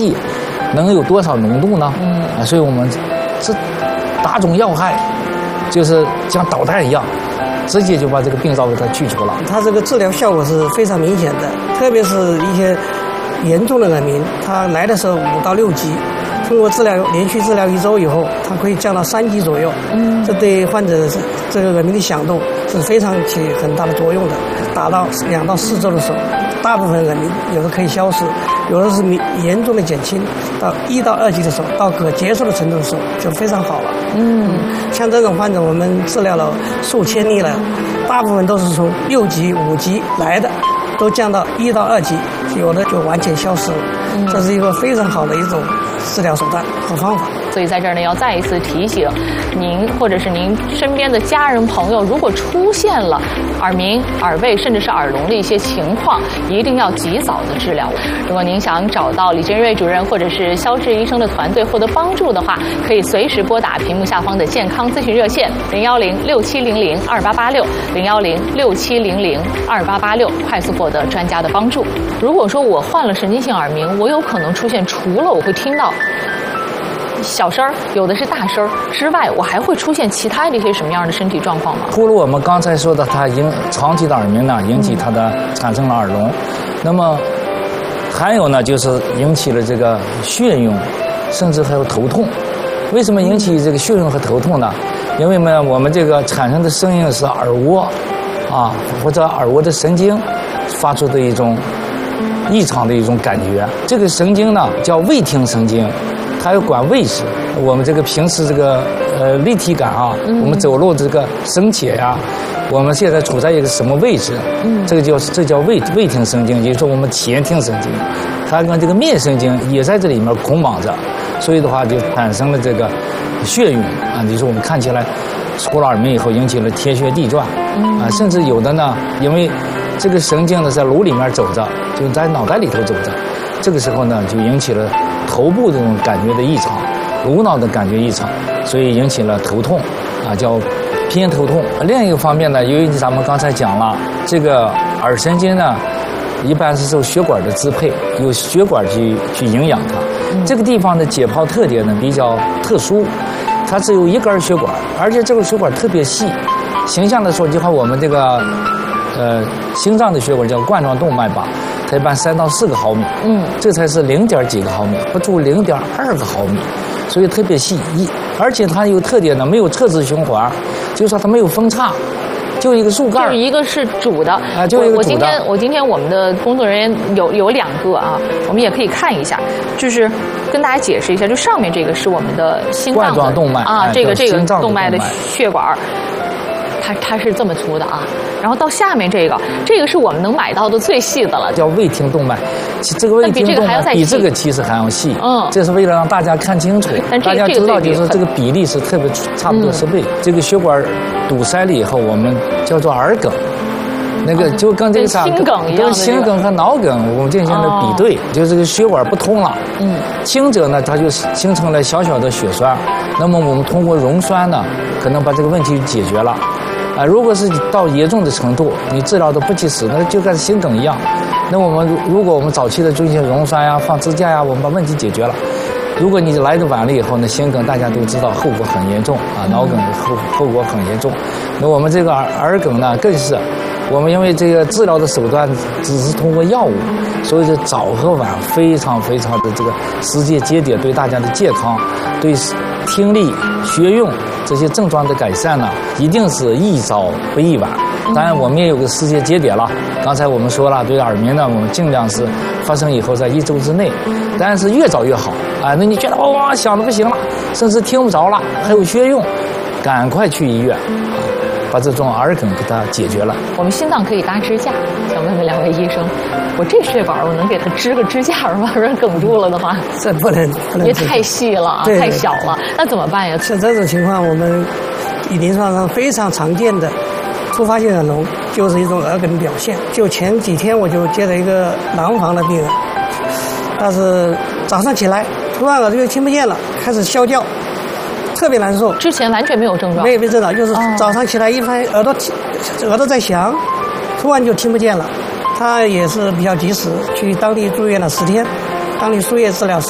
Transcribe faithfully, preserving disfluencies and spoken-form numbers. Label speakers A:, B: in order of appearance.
A: 细，能有多少浓度呢？嗯，啊，所以我们这打中要害，就是像导弹一样，直接就把这个病灶给它去除了。
B: 它这个治疗效果是非常明显的，特别是一些严重的耳鸣，它来的时候五到六级。通过治疗，连续治疗一周以后，它可以降到三级左右。嗯，这对患者这个耳鸣的响动是非常起很大的作用的。达到两到四周的时候，大部分耳鸣有的可以消失，有的是严重的减轻。到一到二级的时候，到可接受的程度的时候，就非常好了。嗯，像这种患者，我们治疗了数千例了，大部分都是从六级、五级来的，都降到一到二级，有的就完全消失了。嗯，这是一个非常好的一种治疗手段和方法。
C: 所以在这儿呢，要再一次提醒您或者是您身边的家人朋友，如果出现了耳鸣、耳背甚至是耳聋的一些情况，一定要及早的治疗。如果您想找到李建瑞主任或者是肖志医生的团队获得帮助的话，可以随时拨打屏幕下方的健康咨询热线零幺零六七零零二八八六零幺零六七零零二八八六，快速获得专家的帮助。如果说我患了神经性耳鸣，我有可能出现除了我会听到小声儿，有的是大声儿之外，我还会出现其他的一些什么样的身体状况吗？
A: 除了我们刚才说的，它引长期的耳鸣呢，引起它的产生了耳聋，那么还有呢，就是引起了这个眩晕，甚至还有头痛。为什么引起这个眩晕和头痛呢？因为呢，我们这个产生的声音是耳蜗啊，或者耳蜗的神经发出的一种异常的一种感觉。这个神经呢叫味听神经。它有管位置，我们这个平时这个呃立体感啊，嗯、我们走路这个深浅呀、啊，我们现在处在一个什么位置？嗯，这个叫这叫味味听神经，也就是说我们前听神经，它跟这个面神经也在这里面捆绑着，所以的话就产生了这个眩晕啊。你说我们看起来出了耳鸣以后引起了天旋地转，嗯、啊，甚至有的呢，因为这个神经呢在颅里面走着，就在脑袋里头走着，这个时候呢就引起了头部这种感觉的异常，颅脑的感觉异常，所以引起了头痛，啊，叫偏头痛。另一个方面呢，由于咱们刚才讲了，这个耳神经呢，一般是受血管的支配，由血管去去营养它。嗯、这个地方的解剖特点呢比较特殊，它只有一根血管，而且这个血管特别细。形象的说，就像我们这个呃心脏的血管叫冠状动脉吧。它一般三到四个毫米，嗯，这才是零点几个毫米，不足零点二个毫米，所以特别细。一，而且它有特点呢，没有侧支循环，就是说它没有分叉，就一个树干。
C: 就是一个是主的
A: 啊，就一个主的。
C: 我今天我今天我们的工作人员有有两个啊，我们也可以看一下，就是跟大家解释一下，就上面这个是我们的心脏的
A: 冠状动脉
C: 啊，
A: 哎、
C: 这个这个动
A: 脉
C: 脉的血管。它它是这么粗的啊，然后到下面这个，这个是我们能买到的最细的了，
A: 叫味听动脉。其这个味听动脉比这个其实还要细，嗯，这是为了让大家看清楚，大家知道就是这个比例是特别差不多十倍。嗯、这个血管堵塞了以后，我们叫做耳梗。那个就跟这个啥，
C: 跟心梗一样，
A: 跟心梗和脑梗我们进行了比对，哦、就是这个血管不通了。嗯，轻者呢，它就形成了小小的血栓，那么我们通过溶栓呢，可能把这个问题解决了。啊，如果是到严重的程度，你治疗的不及时，那就跟心梗一样。那我们如果我们早期的进行溶栓呀、放支架呀，我们把问题解决了。如果你来的晚了以后呢，心梗大家都知道后果很严重啊，脑梗后后果很严重。那我们这个耳耳梗呢，更是。我们因为这个治疗的手段只是通过药物，所以说早和晚非常非常的这个时间节点对大家的健康、对听力、学用这些症状的改善呢，一定是宜早不宜晚。当然，我们也有个时间节点了。刚才我们说了，对耳鸣呢，我们尽量是发生以后在一周之内，但是越早越好啊。那你觉得哇想的不行了，甚至听不着了，还有学用，赶快去医院。把这种耳梗给它解决了。
C: 我们心脏可以搭支架，想问问两位医生，我这血管我能给它支个支架吗？让人梗住了的话，
B: 这不能，不能
C: 也太细了啊，太小了，那怎么办呀？
B: 像这种情况，我们临床上非常常见的突发性耳聋，就是一种耳梗的表现。就前几天我就接了一个廊坊的病人，他是早上起来突然耳朵就听不见了，开始啸叫。特别难受，
C: 之前完全没有症状，
B: 没有没症状，就是早上起来一发现耳朵耳朵在响，突然就听不见了。他也是比较及时，去当地住院了十天，当地输液治疗十